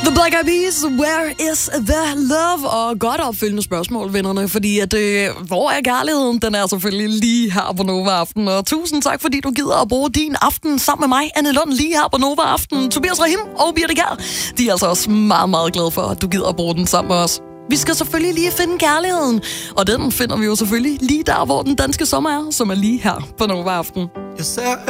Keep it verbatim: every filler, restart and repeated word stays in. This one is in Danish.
The Black Eyed Peas, Where is the love? Og godt opfølgende spørgsmål, vennerne, fordi at, øh, hvor er kærligheden? Den er selvfølgelig lige her på Nova Aften. Og tusind tak, fordi du gider at bruge din aften sammen med mig, Anne Lund, lige her på Nova Aften. Tobias Rahim og Birte Kjær, de er altså også meget, meget glade for, at du gider at bruge den sammen med os. Vi skal selvfølgelig lige finde kærligheden, og den finder vi jo selvfølgelig lige der, hvor den danske sommer er, som er lige her på Nova Aften. Jeg ser